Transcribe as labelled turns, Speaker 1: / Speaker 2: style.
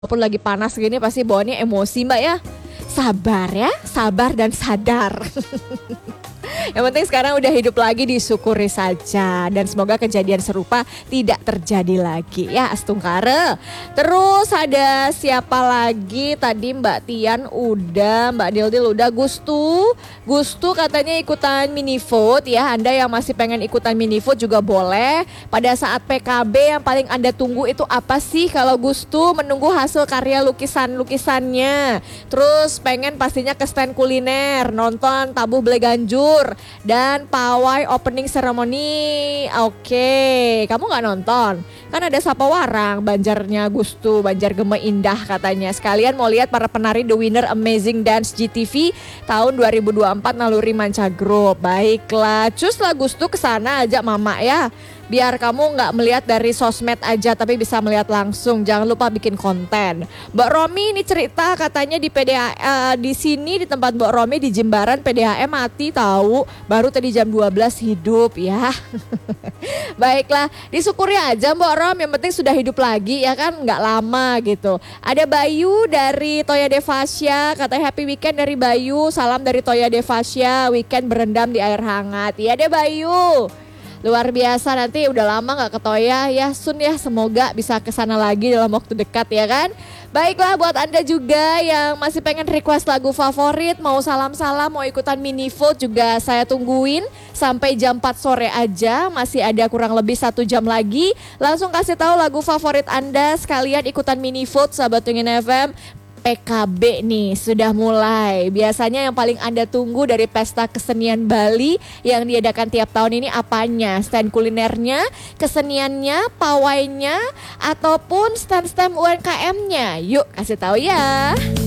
Speaker 1: Walaupun lagi panas gini pasti bawaannya emosi Mbak ya. Sabar ya, sabar dan sadar. Yang penting sekarang udah hidup lagi, disyukuri saja. Dan semoga kejadian serupa tidak terjadi lagi ya Astungkare. Terus ada siapa lagi tadi? Mbak Tian udah, Mbak Dildil udah, Gustu katanya ikutan mini vote ya. Anda yang masih pengen ikutan mini vote juga boleh. Pada saat PKB yang paling Anda tunggu itu apa sih? Kalau Gustu menunggu hasil karya lukisannya. Terus pengen pastinya ke stand kuliner, nonton tabuh Bleganjur dan pawai opening ceremony. Oke, kamu nggak nonton? Kan ada Sapawarang, Banjarnya Gustu, Banjar Geme Indah katanya. Sekalian mau lihat para penari The Winner Amazing Dance GTV tahun 2024 naluri Manca Group. Baiklah, cus lah Gustu kesana ajak mama ya. Biar kamu nggak melihat dari sosmed aja tapi bisa melihat langsung. Jangan lupa bikin konten. Mbak Romi ini cerita katanya di PDH di sini di tempat Mbak Romi di Jimbaran PDHM mati tahu. Baru tadi jam 12 hidup ya. Baiklah, disyukuri aja Mbak Rom, yang penting sudah hidup lagi ya kan, nggak lama gitu. Ada Bayu dari Toya Devasya, katanya happy weekend dari Bayu. Salam dari Toya Devasya, weekend berendam di air hangat. Iya deh Bayu. Luar biasa, nanti udah lama gak ke Toya ya, Sun ya, semoga bisa kesana lagi dalam waktu dekat ya kan. Baiklah, buat Anda juga yang masih pengen request lagu favorit, mau salam-salam, mau ikutan mini vote juga saya tungguin sampai jam 4 sore aja, masih ada kurang lebih 1 jam lagi. Langsung kasih tahu lagu favorit Anda, sekalian ikutan mini vote sahabat Tungin FM. PKB nih sudah mulai. Biasanya yang paling Anda tunggu dari pesta kesenian Bali yang diadakan tiap tahun ini apanya? Stand kulinernya, keseniannya, pawainya, ataupun stand-stand UMKM-nya? Yuk kasih tahu ya.